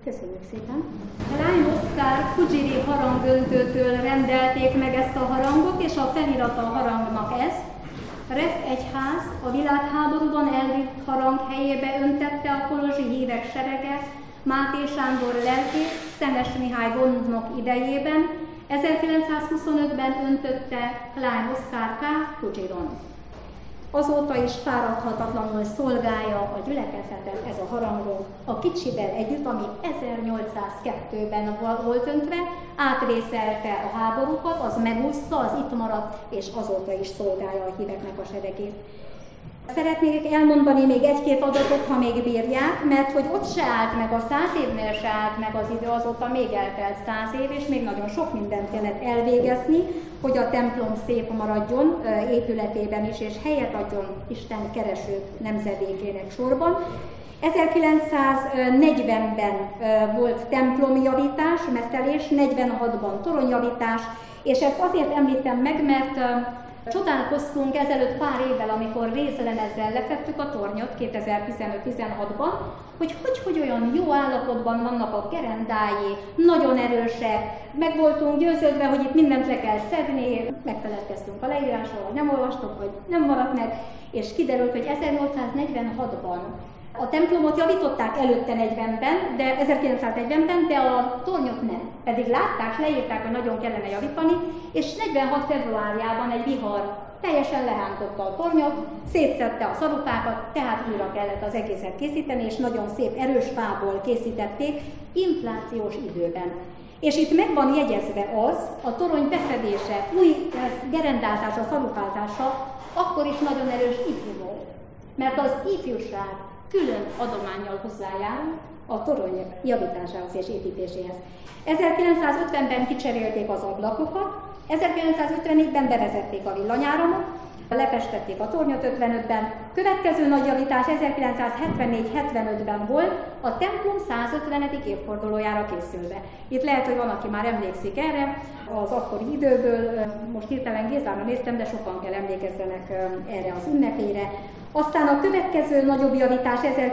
Köszönjük szépen! Klein Oszkár Kuzsiri harangöntőtől rendelték meg ezt a harangot, és a felirata a harangnak ez. Ref egyház a világháborúban elvitt harang helyébe öntette a kolozsi hívek serege Máté Sándor lelkész, Szenes Mihály gondnok idejében, 1925-ben öntötte Klein Oszkár K. Kuzsiron. Azóta is fáradhatatlanul szolgálja a gyülekezetet ez a harangunk a kicsivel együtt, ami 1802-ben volt öntve, átrészelte a háborúkat, az megúszta, az itt maradt, és azóta is szolgálja a híveknek a seregét. Szeretnék elmondani még egy-két adatot, ha még bírják, mert hogy ott se állt meg, a 100 évnél se állt meg az idő, azóta még eltelt 100 év, és még nagyon sok mindent kellett elvégezni, hogy a templom szép maradjon épületében is, és helyet adjon Isten kereső nemzedékének sorban. 1940-ben volt templomjavítás, mesztelés, 46-ban toronyjavítás, és ezt azért említem meg, mert csodálkoztunk ezelőtt pár évvel, amikor rézlemezzel lefettük a tornyot 2015-16-ban, hogy olyan jó állapotban vannak a gerendái, nagyon erősek, meg voltunk győződve, hogy itt mindent le kell szedni, megfeledkeztünk a leírásról, vagy nem olvastuk, vagy nem maradt meg, és kiderült, hogy 1846-ban a templomot javították előtte 1940-ben, de a tornyot nem. Pedig látták, leírták, hogy nagyon kellene javítani, és 46. februárjában egy vihar teljesen lehántotta a tornyot, szétszedte a szarupákat, tehát újra kellett az egészet készíteni, és nagyon szép erős fából készítették inflációs időben. És itt meg van jegyezve az, a torony befedése, új gerendázása, szarupázása, akkor is nagyon erős ifjú volt. Mert az ifjúság külön adománnyal hozzájárul a torony javításához és építéséhez. 1950-ben kicserélték az ablakokat, 1954-ben bevezették a villanyáramot, lefestették a tornyot 55-ben, következő nagy javítás 1974-75-ben volt, a templom 150. évfordulójára készülve. Itt lehet, hogy van, aki már emlékszik erre, az akkori időből, most hirtelen Gézára néztem, de sokan kell emlékezzenek erre az ünnepére. Aztán a következő nagyobb javítás